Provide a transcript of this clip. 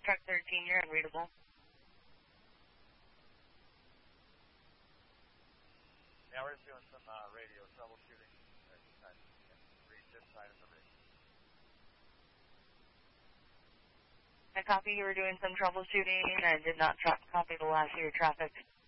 Truck 13, you're unreadable. Yeah, we're just doing some radio troubleshooting. Read this side of the radio. I copy you were doing some troubleshooting. I did not copy the last of your traffic.